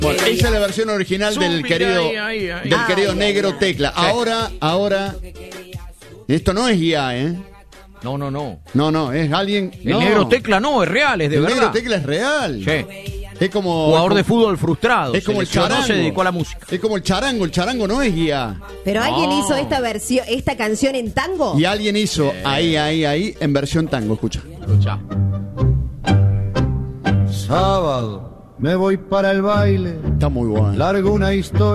Bueno, esa es la versión original del querido, del querido Negro Tecla. Ahora, esto no es IA, ¿eh? No. No, es alguien. El Negro Tecla no, es real, es de verdad. El Negro Tecla es real. Sí. Es como jugador de fútbol frustrado. Es como el charango. charango. Se dedicó a la música. Es como el charango no es IA. Pero alguien hizo esta versión, esta canción en tango. Y alguien hizo ahí, en versión tango, escucha. Sábado, me voy para el baile. Está muy bueno. Largo una historia.